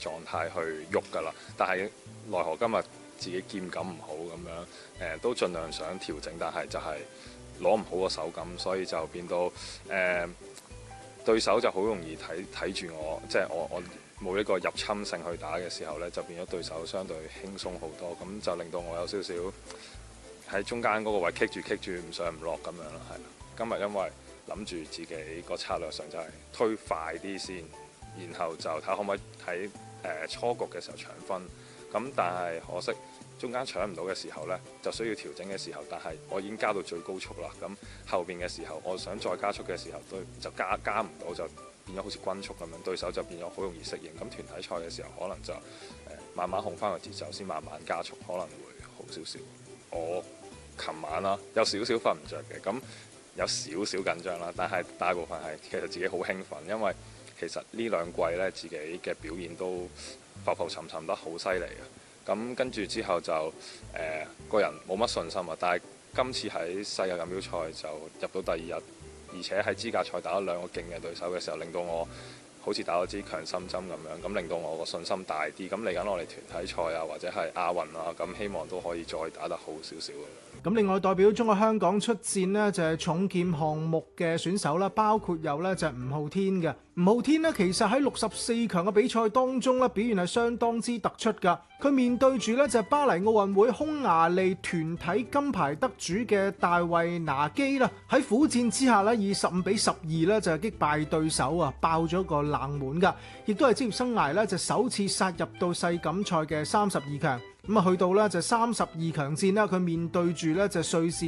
狀態去喐㗎啦。但係奈何今日自己劍感唔好咁樣，都盡量想調整，但係就係攞唔好個手感，所以就變到對手就好容易睇住我，即係我冇一個入侵性去打嘅時候呢，就變咗對手相對輕鬆好多，咁就令到我有少少喺中間嗰個位棘住唔上唔落咁樣啦，係啦。今日因為諗住自己個策略上就係推快啲先，然後就睇可唔可以喺初局嘅時候搶分，咁但係可惜中間搶唔到嘅時候呢，就需要調整嘅時候，但係我已經加到最高速啦，咁後邊嘅時候我想再加速嘅時候都就加唔到，就變咗好似均速咁樣，對手就變咗好容易適應。咁團體賽嘅時候可能就慢慢控翻個節奏，先慢慢加速，可能會好少少。我琴晚啦有少少瞓唔着嘅，咁有少少緊張啦，但係大部分係其實自己好興奮，因為其實呢兩季呢，自己嘅表現都浮沉沉得好犀利嘅。咁跟住之後就個人冇乜信心啊，但係今次喺世界錦標賽就入到第2日，而且喺資格賽打咗2個勁嘅對手嘅時候，令到我好似打咗支強心針咁樣，咁令到我個信心大啲。咁嚟緊我哋團體賽啊，或者係亞運啊，咁希望都可以再打得好少少。 咁另外代表中國香港出戰呢，就係重劍項目嘅選手啦，包括有呢就係吳昊天嘅。吳昊天呢，其實喺64強嘅比賽當中呢，表現係相當之突出㗎。佢面對住呢就係巴黎奧運會匈牙利團體金牌得主嘅大衛拿基啦，喺苦戰之下呢，以15-12呢就係擊敗對手啊，爆咗個冷門㗎，亦都係職業生涯呢就首次殺入到世錦賽嘅32強。咁啊，去到咧就32強戰啦，佢面對住咧就瑞士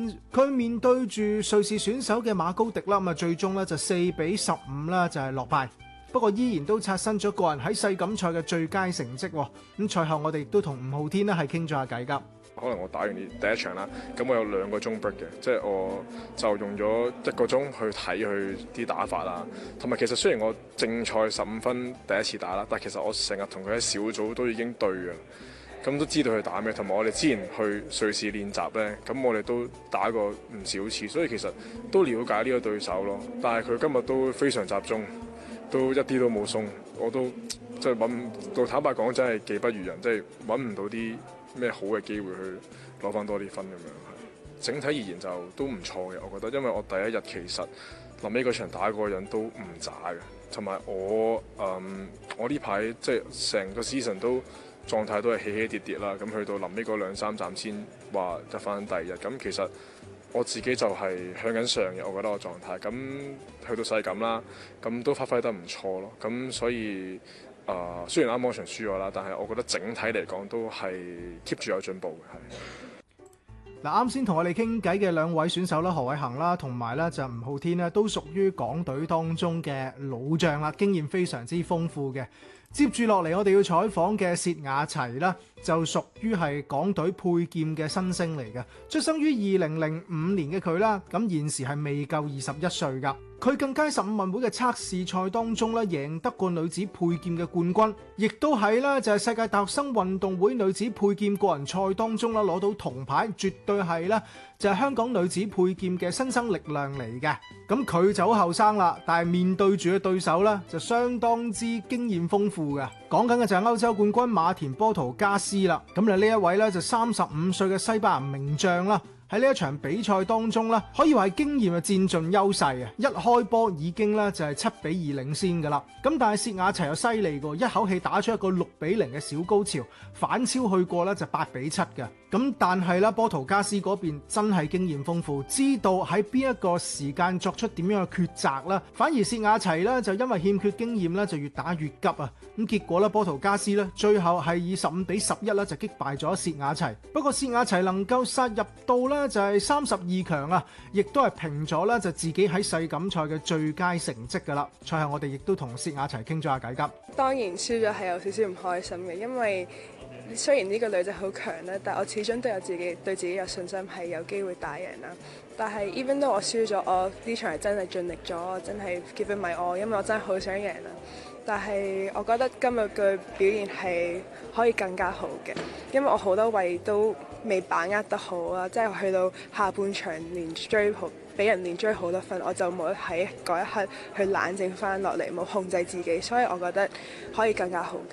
選手嘅馬高迪啦，咁啊最終咧就4-15啦，就係落敗。不過依然都刷新咗個人喺世錦賽嘅最佳成績。咁賽後我哋亦都同吳昊天咧係傾咗下偈㗎。 可能我打完第一場啦，咁我有2個鐘 break 嘅，即係我就用咗1個鐘去睇佢啲打法啦。同埋其實雖然我正賽15分第一次打啦，但其實我成日同佢喺小組都已經對嘅。咁都知道佢打咩，同埋我哋之前去瑞士練習呢，咁我哋都打過唔少次，所以其實都了解呢個對手咯。但係佢今日都非常集中，都一啲都冇鬆，我都即係揾到，坦白講真係技不如人，即係揾唔到啲咩好嘅機會去攞翻多啲分咁樣。整體而言就都唔錯嘅，我覺得，因為我第一日其實臨尾嗰場打嗰個人都唔渣嘅，同埋我呢排即係成個 season 都狀態都係起起跌跌啦，咁去到臨尾嗰2-3站先話入翻第2日，咁其實我自己就係向緊上嘅，我覺得我狀態，咁去到世錦啦，咁都發揮得唔錯咯，咁所以雖然啱啱嗰場輸咗啦，但係我覺得整體嚟講都係 keep 住有進步嘅，係。 嗱，啱先同我哋傾偈嘅2位選手啦，何偉恒啦，同埋咧就吳昊天咧，都屬於港隊當中嘅老將啦，經驗非常之豐富嘅。接住落嚟，我哋要採訪嘅薛亞齊啦，就屬於係港隊佩劍嘅新星嚟嘅，出生於2005年嘅佢啦，咁現時係未夠21歲噶。佢更加15運會嘅測試賽當中咧，贏得過女子佩劍嘅冠軍，亦都喺咧就係世界大學生運動會女子佩劍個人賽當中啦攞到銅牌，絕對係咧就係香港女子佩劍嘅新生力量嚟嘅。咁佢就好後生啦，但係面對住嘅對手咧就相當之經驗豐富嘅。講緊嘅就係歐洲冠軍馬田波圖加斯啦。咁呢一位咧就35歲嘅西班牙名將啦。喺呢一場比賽當中咧，可以話係經驗嘅佔盡優勢啊！一開波已經咧就係7-2領先噶啦。咁但係薛亞齊又犀利喎，一口氣打出一個6-0嘅小高潮，反超去過咧就8-7嘅。咁但係咧波圖加斯嗰邊真係經驗豐富，知道喺邊一個時間作出點樣嘅抉擇啦。反而薛亞齊咧就因為欠缺經驗咧，就越打越急啊！咁結果咧波圖加斯咧最後係以15-11啦就擊敗咗薛亞齊。不過薛亞齊能夠殺入到咧就係32強啊，亦都係平咗咧就自己喺世錦賽嘅最佳成績噶啦。賽後我哋亦都同薛亞齊傾咗下偈㗎。 當然輸咗係有少少唔開心嘅，因為雖然呢個女仔好強啦，但我始終都有對自己有信心係有機會打贏啦。但係 even though 我輸咗，我呢場係真係盡力咗，我真係 give it my all，因為我真係好想贏啦。但係我覺得今日嘅表現係可以更加好嘅，因為我好多位都未把握得好啊，即係去到下半場連追好，俾人連追好多分，我就冇喺嗰一刻去冷靜翻落嚟，冇控制自己，所以我覺得可以更加好嘅。